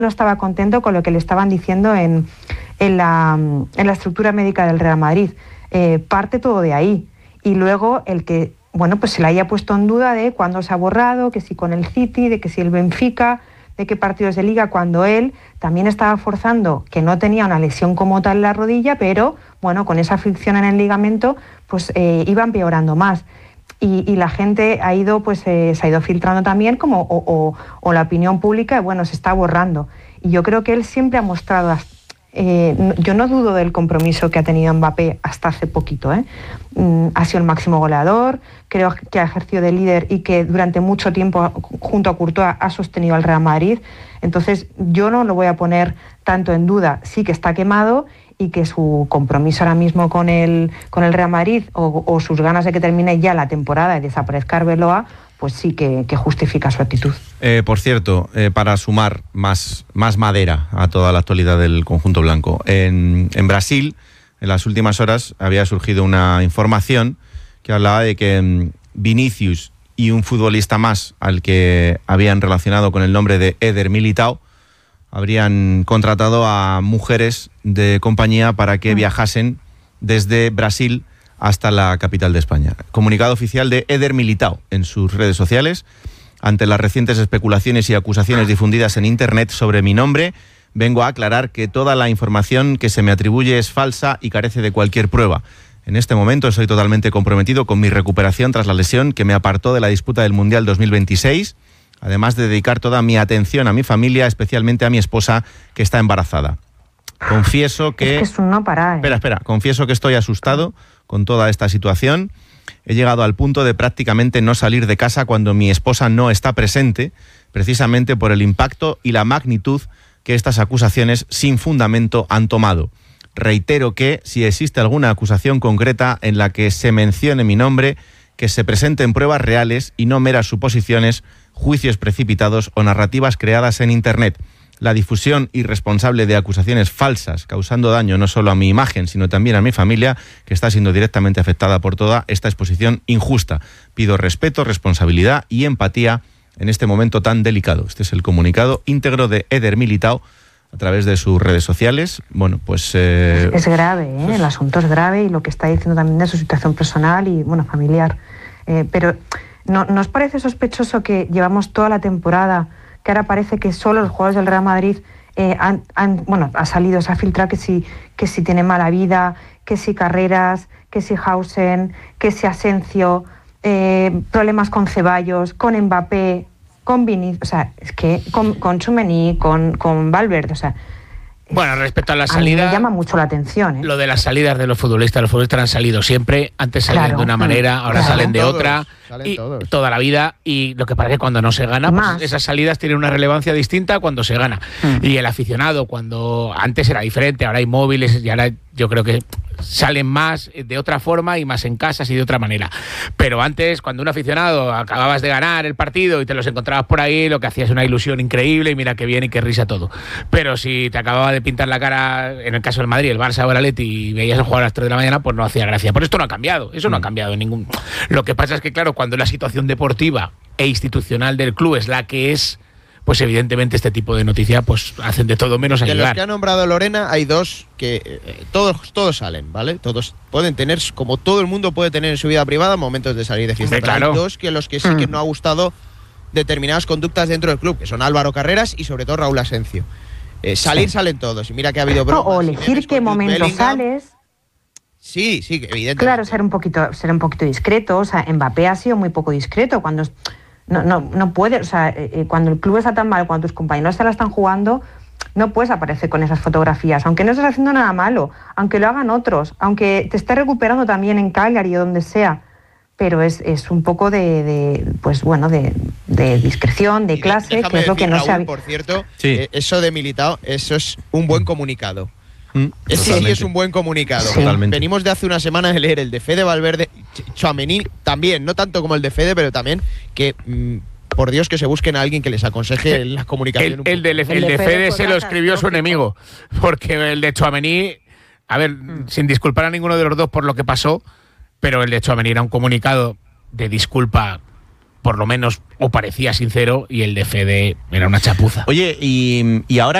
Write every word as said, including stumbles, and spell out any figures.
no estaba contento con lo que le estaban diciendo en, en, la, en la estructura médica del Real Madrid. Eh, parte todo de ahí. Y luego el que, bueno, pues se le haya puesto en duda de cuándo se ha borrado, que si con el City, de que si el Benfica, de qué partidos de Liga, cuando él también estaba forzando que no tenía una lesión como tal en la rodilla, pero, bueno, con esa fricción en el ligamento, pues eh, iba empeorando más. Y, y la gente ha ido, pues eh, se ha ido filtrando también, como o, o, o la opinión pública, bueno, se está borrando. Y yo creo que él siempre ha mostrado, eh, yo no dudo del compromiso que ha tenido Mbappé hasta hace poquito, ¿eh? Mm, ha sido el máximo goleador, creo que ha ejercido de líder y que durante mucho tiempo, junto a Courtois, ha sostenido al Real Madrid. Entonces, yo no lo voy a poner tanto en duda. Sí que está quemado, y que su compromiso ahora mismo con el, con el Real Madrid o, o sus ganas de que termine ya la temporada y desaparezca Arbeloa, pues sí que, que justifica su actitud. Eh, por cierto, eh, para sumar más, más madera a toda la actualidad del conjunto blanco, en, en Brasil, en las últimas horas, había surgido una información que hablaba de que um, Vinicius y un futbolista más al que habían relacionado con el nombre de Éder Militão habrían contratado a mujeres de compañía para que viajasen desde Brasil hasta la capital de España. Comunicado oficial de Éder Militão en sus redes sociales. Ante las recientes especulaciones y acusaciones difundidas en Internet sobre mi nombre, vengo a aclarar que toda la información que se me atribuye es falsa y carece de cualquier prueba. En este momento estoy totalmente comprometido con mi recuperación tras la lesión que me apartó de la disputa del Mundial dos mil veintiséis, además de dedicar toda mi atención a mi familia, especialmente a mi esposa, que está embarazada. Confieso que... Es que es un no parar, ¿eh? Espera, espera. Confieso que estoy asustado con toda esta situación. He llegado al punto de prácticamente no salir de casa cuando mi esposa no está presente, precisamente por el impacto y la magnitud que estas acusaciones sin fundamento han tomado. Reitero que, si existe alguna acusación concreta en la que se mencione mi nombre, que se presenten pruebas reales y no meras suposiciones, juicios precipitados o narrativas creadas en Internet. La difusión irresponsable de acusaciones falsas, causando daño no solo a mi imagen, sino también a mi familia, que está siendo directamente afectada por toda esta exposición injusta. Pido respeto, responsabilidad y empatía en este momento tan delicado. Este es el comunicado íntegro de Éder Militão a través de sus redes sociales. Bueno, pues... Eh... Es grave, ¿eh? El asunto es grave, y lo que está diciendo también de su situación personal y, bueno, familiar. Eh, pero... ¿No, ¿Nos parece sospechoso que llevamos toda la temporada, que ahora parece que solo los jugadores del Real Madrid eh, han, han, bueno, ha salido, se ha filtrado que si, que si tiene mala vida, que si Carreras, que si Hausen, que si Asensio, eh, problemas con Ceballos, con Mbappé, con Vinicius, o sea, es que con, con Tchouaméni, con, con Valverde, o sea... Bueno, respecto a la salida... A mí me llama mucho la atención, ¿eh? Lo de las salidas de los futbolistas. Los futbolistas han salido siempre. Antes salían Claro. de una manera, ahora Claro. salen de Todos, otra. salen Y todos. toda la vida. Y lo que pasa es que cuando no se gana, Más. pues esas salidas tienen una relevancia distinta a cuando se gana. Mm. Y el aficionado, cuando antes era diferente, ahora hay móviles y ahora yo creo que salen más de otra forma y más en casas y de otra manera. Pero antes, cuando un aficionado acababas de ganar el partido y te los encontrabas por ahí, lo que hacías una ilusión increíble y mira qué bien y qué risa todo. Pero si te acababa de pintar la cara, en el caso del Madrid, el Barça o el Atleti, y veías el jugar a las tres de la mañana, pues no hacía gracia. Pero esto no ha cambiado, eso no ha cambiado en ningún... Lo que pasa es que, claro, cuando la situación deportiva e institucional del club es la que es, pues evidentemente este tipo de noticias pues hacen de todo menos De los ayudar. que ha nombrado Lorena, hay dos que eh, todos, todos salen, ¿vale? Todos pueden tener, como todo el mundo puede tener en su vida privada, momentos de salir de fiesta. Hombre, Pero claro. hay dos que los que sí que no ha gustado determinadas conductas dentro del club, que son Álvaro Carreras y sobre todo Raúl Asensio. Eh, salir Sí. salen todos, y mira que ha habido No, bromas. o y elegir memes qué con Jude momento Bellingham. sales. Sí, sí, evidentemente. Claro, ser un poquito, ser un poquito discreto. O sea, Mbappé ha sido muy poco discreto cuando no, no, no puede, o sea, eh, cuando el club está tan mal, cuando tus compañeros se la están jugando, no puedes aparecer con esas fotografías, aunque no estés haciendo nada malo, aunque lo hagan otros, aunque te estés recuperando también en Cagliari o donde sea. Pero es, es un poco de, de pues bueno, de, de discreción, de Y clase, déjame que es lo que decir, no Raúl, se ha... por cierto, Sí. eh, eso de Militão, eso es un buen comunicado. Mm, Ese sí totalmente. es un buen comunicado. Sí. Totalmente. Venimos de hace una semana de leer el de Fede Valverde, Ch- Tchouaméni también, no tanto como el de Fede, pero también que, mm, por Dios, que se busquen a alguien que les aconseje la comunicación. El, un el, poco. del- el El de de Fede Fede fue se lo escribió su catastrófico. enemigo, porque el de Tchouaméni, a ver, sin disculpar a ninguno de los dos por lo que pasó, pero el de Tchouaméni era un comunicado de disculpa por lo menos o parecía sincero y el de Fede era una chapuza. Oye, y, y ahora